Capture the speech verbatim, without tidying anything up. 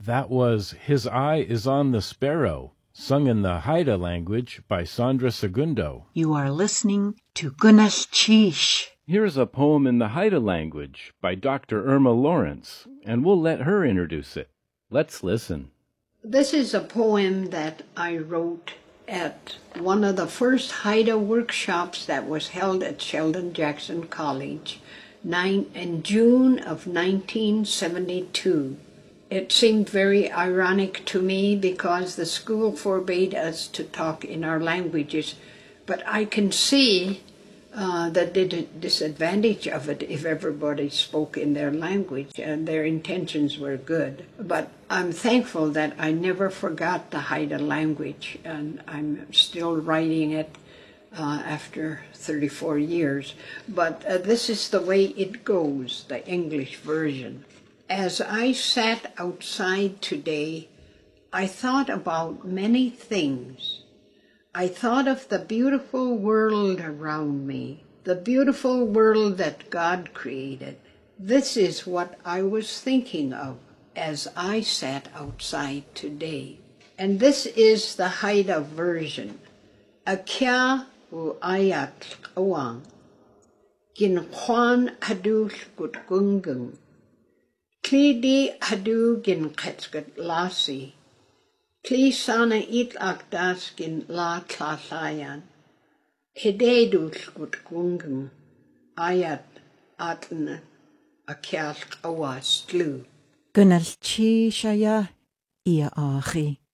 That was His Eye is on the Sparrow, sung in the Haida language by Sandra Segundo. You are listening to Gunas Chish. Here's a poem in the Haida language by Doctor Irma Lawrence, and we'll let her introduce it. Let's listen. This is a poem that I wrote at one of the first Haida workshops that was held at Sheldon Jackson College nine, in June of nineteen seventy-two. It seemed very ironic to me because the school forbade us to talk in our languages, but I can see uh, the disadvantage of it if everybody spoke in their language, and their intentions were good. But I'm thankful that I never forgot the Haida language, and I'm still writing it uh, after thirty-four years. But uh, this is the way it goes, the English version. As I sat outside today, I thought about many things. I thought of the beautiful world around me, the beautiful world that God created. This is what I was thinking of as I sat outside today. And this is the Haida version. Akia u ayat awang, gin kwan hadul gut gungung. Klidi hadu gin ketskat lasi. Kli sana it akdas gin la tlasayan. Hededul gut gungung. Ayat atna akyalk awas tlu. Gunas Chish aya ia achi.